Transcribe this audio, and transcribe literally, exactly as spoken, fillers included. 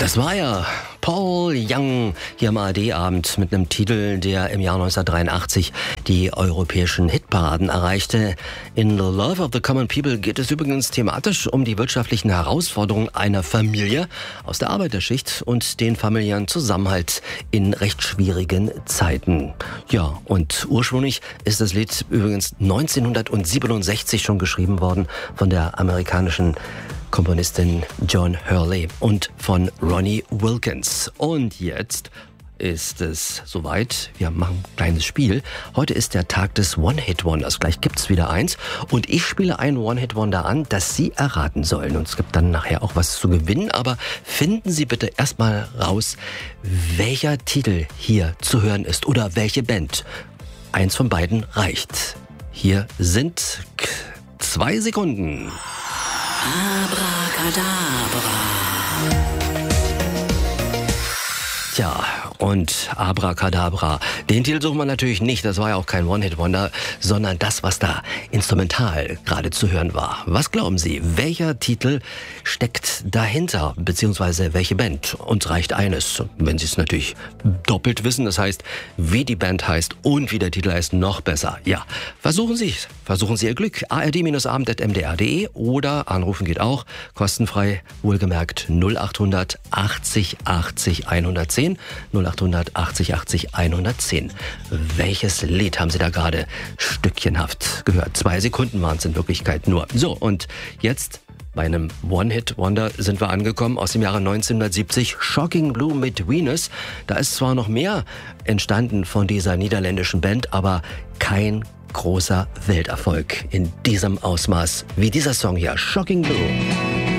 Das war ja Paul Young hier am A R D-Abend mit einem Titel, der im Jahr neunzehnhundertdreiundachtzig die europäischen Hitparaden erreichte. In The Love of the Common People geht es übrigens thematisch um die wirtschaftlichen Herausforderungen einer Familie aus der Arbeiterschicht und den familiären Zusammenhalt in recht schwierigen Zeiten. Ja, und ursprünglich ist das Lied übrigens neunzehnhundertsiebenundsechzig schon geschrieben worden von der amerikanischen Komponistin John Hurley und von Ronnie Wilkins. Und jetzt ist es soweit. Wir machen ein kleines Spiel. Heute ist der Tag des One-Hit-Wonders. Gleich gibt's wieder eins. Und ich spiele ein One-Hit-Wonder an, das Sie erraten sollen. Und es gibt dann nachher auch was zu gewinnen. Aber finden Sie bitte erstmal raus, welcher Titel hier zu hören ist oder welche Band. Eins von beiden reicht. Hier sind zwei Sekunden. Abracadabra. Tja, und Abracadabra. Den Titel suchen wir natürlich nicht, das war ja auch kein One-Hit-Wonder, sondern das, was da instrumental gerade zu hören war. Was glauben Sie, welcher Titel steckt dahinter, beziehungsweise welche Band? Uns reicht eines, wenn Sie es natürlich doppelt wissen, das heißt, wie die Band heißt und wie der Titel heißt, noch besser. Ja, versuchen Sie es, versuchen Sie Ihr Glück. A R D Abend at m d r punkt d e oder anrufen geht auch, kostenfrei, wohlgemerkt null achthundert achtzig achtzig hundertzehn, null achthundert achtzig achtzig hundertzehn. Welches Lied haben Sie da gerade stückchenhaft gehört? Zwei Sekunden waren es in Wirklichkeit nur. So, und jetzt bei einem One-Hit-Wonder sind wir angekommen aus dem Jahre neunzehnhundertsiebzig. Shocking Blue mit Venus. Da ist zwar noch mehr entstanden von dieser niederländischen Band, aber kein großer Welterfolg in diesem Ausmaß wie dieser Song hier, Shocking Blue.